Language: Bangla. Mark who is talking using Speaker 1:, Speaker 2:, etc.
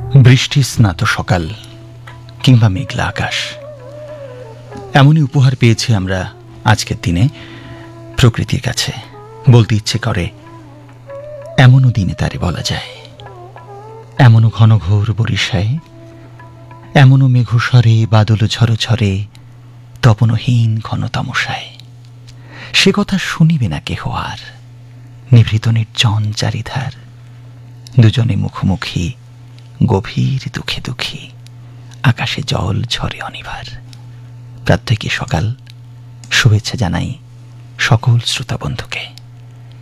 Speaker 1: বৃষ্টি স্নাত সকাল কিংবা মেঘলা আকাশ, এমনই উপহার পেয়েছি আমরা আজকের দিনে প্রকৃতির কাছে। বলতে ইচ্ছে করে এমনও দিনে তারে বলা যায়, এমনও ঘনঘোর বরিশায়, এমনও মেঘস্বরে বাদল ঝড় ঝরে, তপনহীন ঘন তামসায়। সে কথা শুনিবে না কেহ আর, নিভৃত নির্জন চারিধার, দুজনে মুখোমুখি গভীর দুঃখে দুঃখী, আকাশে জল ঝরে অনিবার। প্রাত্যহিক সকাল শুভেচ্ছা জানাই সকল শ্রোতা বন্ধুকে।